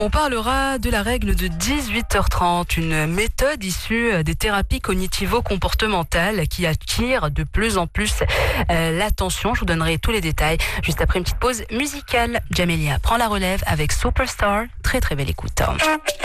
On parlera de la règle de 18h30, une méthode issue des thérapies cognitivo-comportementales qui attire de plus en plus l'attention. Je vous donnerai tous les détails juste après une petite pause musicale. Jamelia prend la relève avec Superstar. Très très belle écoute.